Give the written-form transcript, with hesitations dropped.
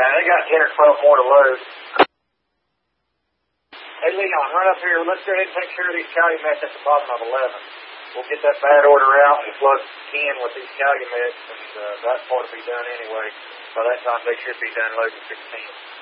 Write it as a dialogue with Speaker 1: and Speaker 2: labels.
Speaker 1: man. They got 10 or 12 more to load. Hey, Leon, run up here. Let's go ahead and take care of these Calumets at the bottom of 11. We'll get that bad order out and plug 10 with these Calumets, and that part will be done anyway. By that time, they should be done loading 16.